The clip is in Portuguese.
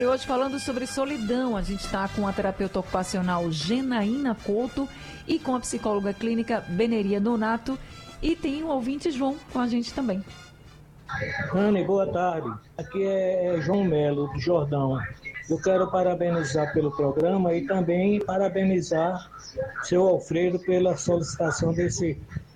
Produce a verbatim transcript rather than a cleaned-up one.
Hoje falando sobre solidão, a gente está com a terapeuta ocupacional Genaína Couto e com a psicóloga clínica Beneria Donato, e tem o ouvinte João com a gente também. Anne, boa tarde. Aqui é João Melo, do Jordão. Eu quero parabenizar pelo programa e também parabenizar seu Alfredo pela solicitação desse